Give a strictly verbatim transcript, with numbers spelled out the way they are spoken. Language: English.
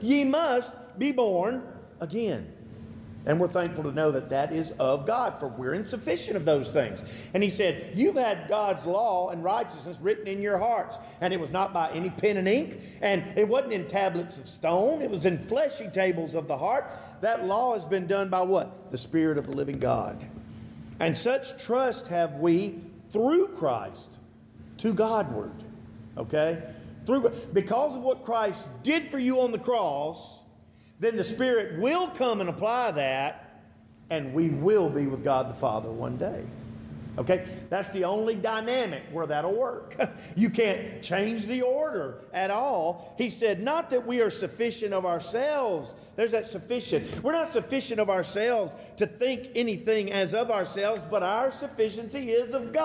Ye must be born again. And we're thankful to know that that is of God, for we're insufficient of those things. And he said, you've had God's law and righteousness written in your hearts. And it was not by any pen and ink. And it wasn't in tablets of stone. It was in fleshy tables of the heart. That law has been done by what? The Spirit of the living God. And such trust have we through Christ to Godward. Okay? Through, because of what Christ did for you on the cross, then the Spirit will come and apply that, and we will be with God the Father one day. Okay? That's the only dynamic where that'll work. You can't change the order at all. He said, not that we are sufficient of ourselves. There's that sufficient. We're not sufficient of ourselves to think anything as of ourselves, but our sufficiency is of God.